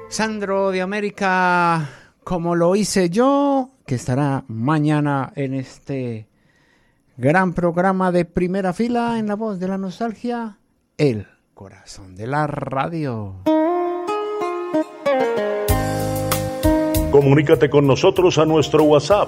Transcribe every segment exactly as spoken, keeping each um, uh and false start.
Sandro de América, como lo hice yo, que estará mañana en este gran programa de Primera Fila en La Voz de la Nostalgia, el corazón de la radio. Comunícate con nosotros a nuestro WhatsApp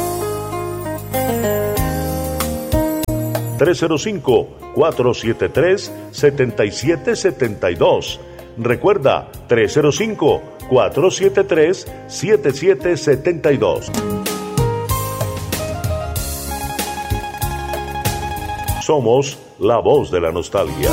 tres cero cinco, cuatro siete tres, siete siete siete dos. Recuerda, tres cero cinco, cuatro siete tres, siete siete siete dos. Somos la voz de la nostalgia.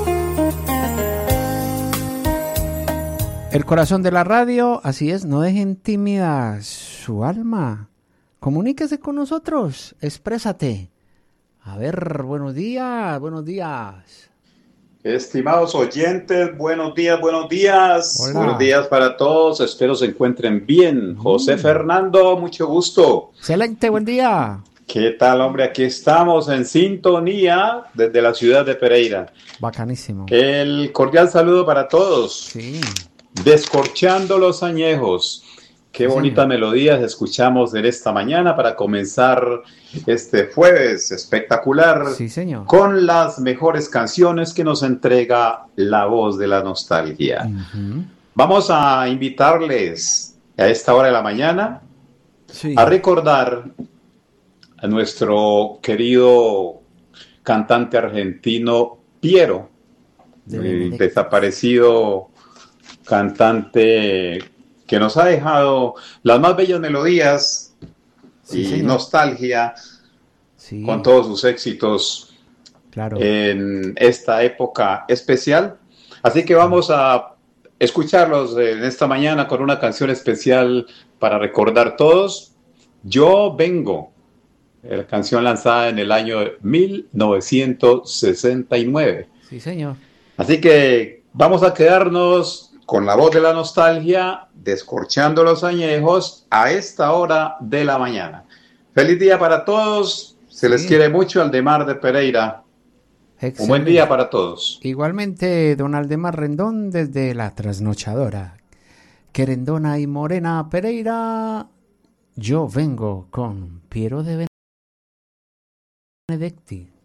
El corazón de la radio, así es, no deje intimidar su alma. Comuníquese con nosotros, exprésate. A ver, buenos días, buenos días. Estimados oyentes, buenos días, buenos días. Hola. Buenos días para todos, espero se encuentren bien. José mm. Fernando, mucho gusto. Excelente, buen día. ¿Qué tal, hombre? Aquí estamos en sintonía desde la ciudad de Pereira. Bacanísimo. El cordial saludo para todos. Sí. Descorchando los añejos. Qué sí, bonitas señor. Melodías escuchamos en esta mañana para comenzar este jueves espectacular. Sí, señor. Con las mejores canciones que nos entrega la voz de la nostalgia. Uh-huh. Vamos a invitarles a esta hora de la mañana sí. a recordar a nuestro querido cantante argentino Piero, de el desaparecido cantante que nos ha dejado las más bellas melodías sí, y señor. nostalgia sí. con todos sus éxitos claro. en esta época especial. Así que vamos a escucharlos en esta mañana con una canción especial para recordar todos. Yo vengo, la canción lanzada en el año mil novecientos sesenta y nueve. Sí, señor. Así que vamos a quedarnos con la voz de la nostalgia, descorchando los añejos a esta hora de la mañana. Feliz día para todos, se sí. les quiere mucho, Aldemar de Pereira. Excelente. Un buen día para todos. Igualmente, don Aldemar Rendón desde La Trasnochadora. Querendona y Morena Pereira, yo vengo con Piero de Benedetti.